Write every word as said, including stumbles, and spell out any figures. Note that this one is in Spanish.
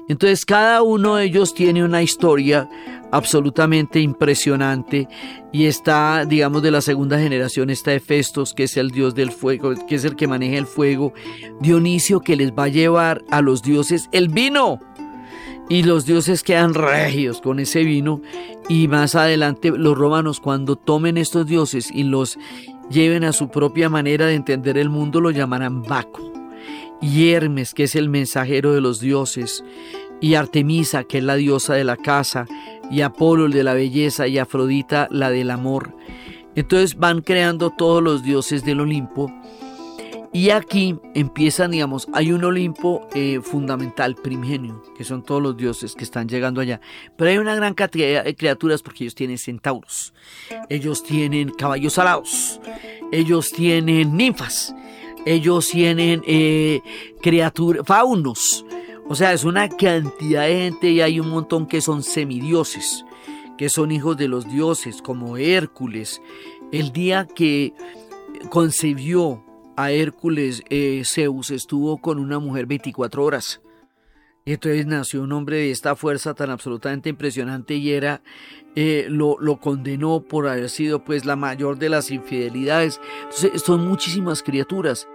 Entonces cada uno de ellos tiene una historia absolutamente impresionante y está, digamos, de la segunda generación está Hefestos, que es el dios del fuego, que es el que maneja el fuego, Dionisio, que les va a llevar a los dioses el vino, y los dioses quedan regios con ese vino, y más adelante los romanos, cuando tomen estos dioses y los lleven a su propia manera de entender el mundo, lo llamarán Baco. Y Hermes, que es el mensajero de los dioses, y Artemisa, que es la diosa de la casa, y Apolo, el de la belleza, y Afrodita, la del amor. Entonces van creando todos los dioses del Olimpo, y aquí empiezan, digamos, hay un Olimpo eh, fundamental, primigenio, que son todos los dioses que están llegando allá, pero hay una gran cantidad de criaturas, porque ellos tienen centauros, ellos tienen caballos alados, ellos tienen ninfas, ellos tienen eh, criaturas, faunos, o sea, es una cantidad de gente, y hay un montón que son semidioses, que son hijos de los dioses, como Hércules. El día que concebió a Hércules, eh, Zeus estuvo con una mujer veinticuatro horas. Y entonces nació un hombre de esta fuerza tan absolutamente impresionante, y era, eh, lo, lo condenó por haber sido pues la mayor de las infidelidades. Entonces son muchísimas criaturas.